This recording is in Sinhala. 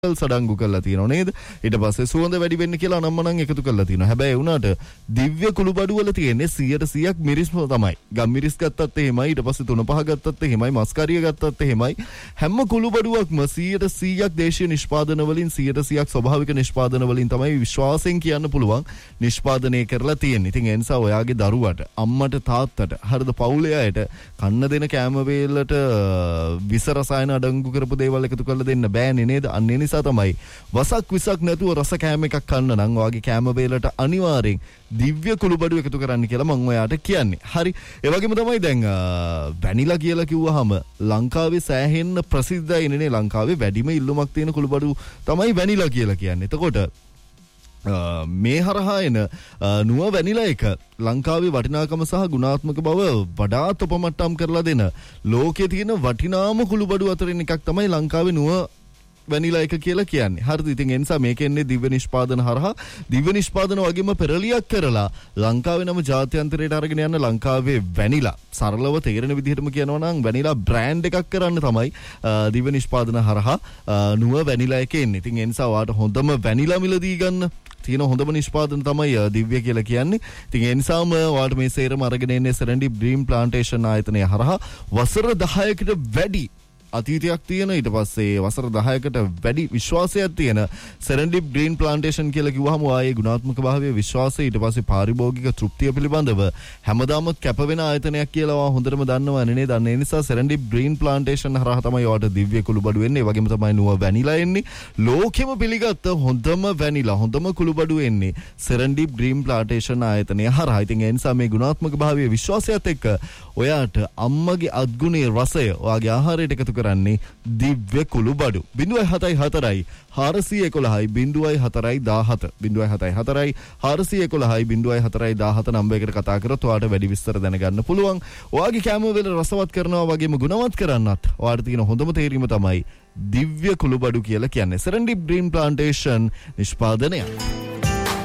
සඩංගු කරලා තියෙනවා නේද? ඊට පස්සේ සුවඳ වැඩි වෙන්න කියලා අනම්මනම් එකතු කරලා තියෙනවා. හැබැයි වුණාට දිව්‍ය කුළුබඩු වල තියෙන්නේ 100%ක් මිරිස්ම තමයි. ගම් මිරිස් ගත්තත් එහෙමයි, ඊට පස්සේ 3-5 ගත්තත් එහෙමයි, මස්කරිය ගත්තත් එහෙමයි. හැම කුළුබඩුවක්ම 100%ක් දේශීය නිෂ්පාදන වලින් 100%ක් ස්වභාවික නිෂ්පාදන වලින් තමයි විශ්වාසයෙන් කියන්න පුළුවන් නිෂ්පාදනය කරලා තියෙන්නේ. ඉතින් ඒ නිසා ඔයාගේ දරුවට, අම්මට, තාත්තට, හරිද පවුලේ අයට කන්න දෙන කෑම වේලට විස රසායන අඩංගු කරපු දේවල් එකතු කරලා දෙන්න බෑනේ නේද? අන්නේ නිසා තමයි වසක් විසක් නැතුව රස කෑම එකක් කන්න නම් ඔයාගේ කෑම වේලට අනිවාර්යෙන් දිව්‍ය කුළුබඩු එකතු කරන්න කියලා මම ඔයාට කියන්නේ. හරි. ඒ වගේම තමයි දැන් වැනිලා කියලා කිව්වහම ලංකාවේ සෑහෙන්න ප්‍රසිද්ධයි නේ. ලංකාවේ වැඩිම ඉල්ලුමක් තියෙන කුළුබඩු තමයි වැනිලා කියලා කියන්නේ. එතකොට මේ හරහා එන නුව වැනිලා එක ලංකාවේ වටිනාකම සහ ගුණාත්මක බව වඩාත් උපමට්ටම් කරලා දෙන ලෝකයේ තියෙන වටිනාම කුළුබඩු අතරින් එකක් තමයි ලංකාවේ නුව වැනිලා එක කියලා කියන්නේ. හරිද? ඉතින් ඒ නිසා මේක එන්නේ දිව්‍ය නිෂ්පාදන හරහා. දිව්‍ය නිෂ්පාදන වගේම පෙරලියක් කරලා ලංකාවේ නම ජාත්‍යන්තරයට අරගෙන යන ලංකාවේ වැනිලා සරලව තේරෙන විදිහටම කියනවා නම් වැනිලා බ්‍රෑන්ඩ් එකක් කරන්න තමයි දිව්‍ය නිෂ්පාදන හරහා නුව වැනිලා එක එන්නේ. ඉතින් ඒ නිසා ඔයාලට හොඳම වැනිලා මිලදී ගන්න තියෙන හොඳම නිෂ්පාදන තමයි දිව්‍ය කියලා කියන්නේ. ඉතින් ඒ නිසාම ඔයාලට මේ සේරම අරගෙන එන්නේ සෙරන්ඩිප් ඩ්‍රීම් ප්ලාන්ටේෂන් ආයතනය හරහා වසර 10කට වැඩි අතීතයක් තියෙන, ඊට පස්සේ වසර 10කට වැඩි විශ්වාසයක් තියෙන සෙරන්ඩිප් ග්‍රීන් ප්ලාන්ටේෂන් කියලා කිව්වහම ආයේ ගුණාත්මක භාවය, විශ්වාසය, ඊට පස්සේ පාරිභෝගික තෘප්තිය පිළිබඳව හැමදාම කැප වෙන ආයතනයක් කියලා ඔයා හොඳටම දන්නවනේ නේද? ඒ නිසා සෙරන්ඩිප් ග්‍රීන් ප්ලාන්ටේෂන් හරහා තමයි ඔයාට දිව්‍ය කුළුබඩු එන්නේ. ඒ වගේම තමයි නුව වැනිලා එන්නේ. ලෝකෙම පිළිගත්ත හොඳම වැනිලා, හොඳම කුළුබඩු එන්නේ සෙරන්ඩිප් ග්‍රීන් ප්ලාන්ටේෂන් ආයතනය හරහා. ඉතින් ඒ නිසා මේ ගුණාත්මක භාවය, විශ්වාසයත් එක්ක ඔයාට අම්මගේ අත්ගුණේ රසය ඔයාගේ ආහාරයට එකතු කරන්නේ දිව්‍ය කුළුබඩු. 074 411 0417 074 411 0417 නම්බර් එකට කතා කරොත් ඔයාලට වැඩි විස්තර දැනගන්න පුළුවන්. ඔයාගේ කැම වල රසවත් කරනවා වගේම ගුණවත් කරන්නත් ඔයාලට තියෙන හොඳම තේරීම තමයි දිව්‍ය කුළුබඩු කියලා කියන්නේ. සෙරන්ඩිප් ඩ්‍රීම් ප්ලාන්ටේෂන් නිෂ්පාදනය.